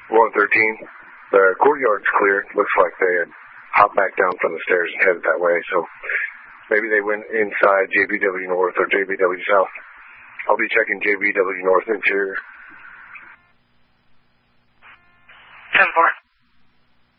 113. The courtyard's cleared. Looks like they had hopped back down from the stairs and headed that way. So maybe they went inside JBW North or JBW South. I'll be checking JBW North interior. 10-4.